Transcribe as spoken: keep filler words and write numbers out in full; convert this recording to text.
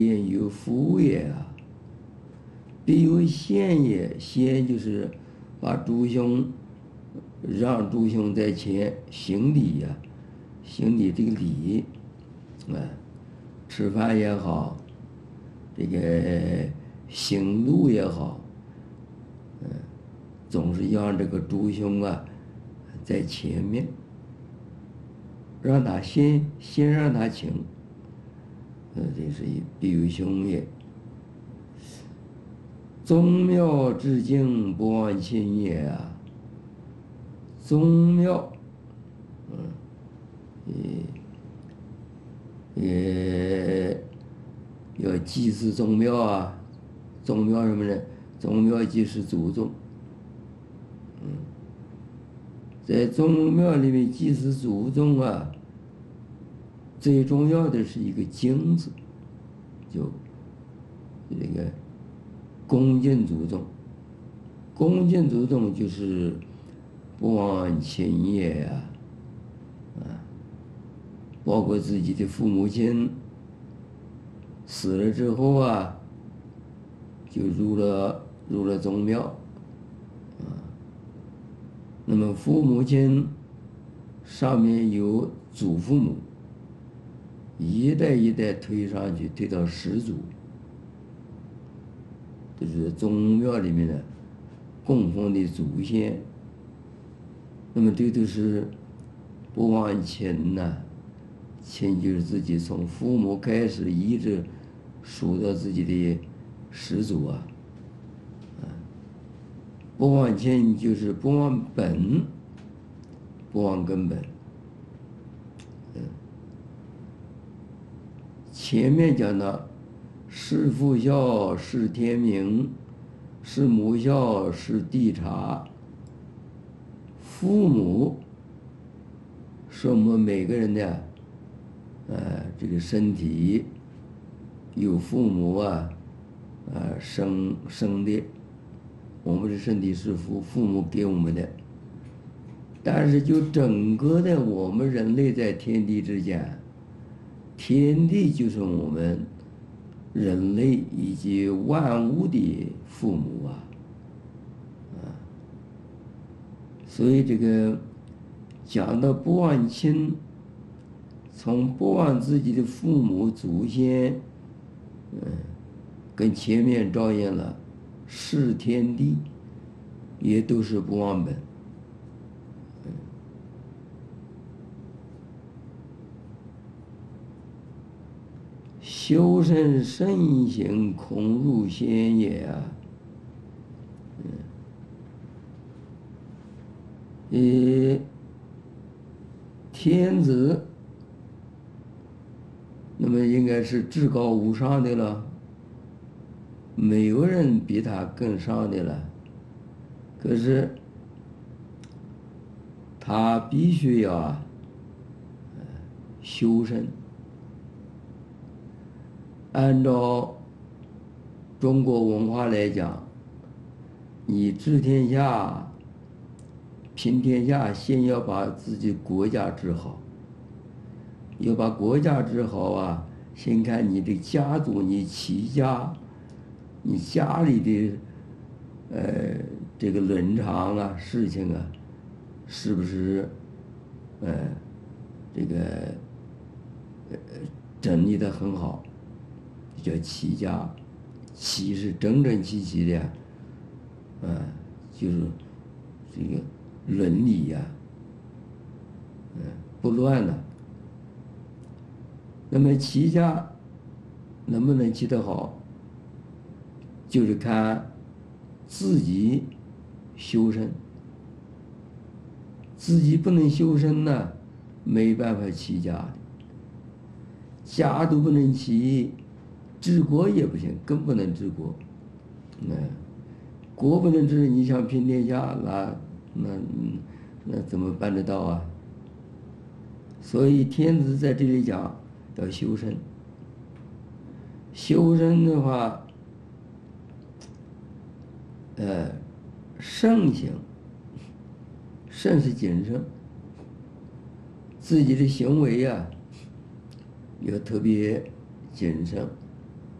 言有夫也啊，必有先也。先就是把诸兄让诸兄在前行礼呀、啊，行礼这个礼，啊，吃饭也好，这个行路也好，嗯，总是让这个诸兄啊在前面，让他先先让他请。呃，这是必有兄也。宗庙之敬，不忘亲也啊。宗庙，嗯，也也要祭祀宗庙啊。宗庙什么呢？宗庙即是祖宗。嗯，在宗庙里面祭祀祖宗啊，最重要的是一个敬字，就这个恭敬祖宗。恭敬祖宗就是不忘亲也呀，啊，包括自己的父母亲死了之后啊，就入了入了宗庙，啊，那么父母亲上面有祖父母，一代一代推上去，推到始祖，就是宗庙里面的供奉的祖先。那么这都是不忘亲呐，亲就是自己从父母开始一直数到自己的始祖啊，啊，不忘亲就是不忘本，不忘根本。嗯，前面讲的是父孝，是天命，是母孝，是弟察。父母是我们每个人的，呃，这个身体有父母啊，呃，生生的，我们的身体是父父母给我们的。但是就整个的我们人类在天地之间，天地就是我们人类以及万物的父母啊。所以这个讲到不忘亲，从不忘自己的父母祖先，嗯，跟前面照应了视天地，也都是不忘本。嗯，修身慎行，恐入先也啊。呃，天子，那么应该是至高无上的了，没有人比他更上的了。可是他必须要啊，修身。按照中国文化来讲，你治天下，平天下，先要把自己国家治好。要把国家治好啊，先看你的家族，你齐家，你家里的，呃，这个伦常啊，事情啊，是不是，呃，这个，呃，整理得很好，叫齐家。齐是整整齐齐的，啊，就是这个伦理呀、啊，嗯，不乱了。那么齐家能不能齐得好，就是看自己修身。自己不能修身呢，没办法齐家的。家都不能齐，治国也不行，更不能治国。嗯，国不能治，你想平天下，那那那怎么办得到啊？所以天子在这里讲要修身。修身的话，呃，慎行，慎是谨慎，自己的行为呀、啊，要特别谨慎。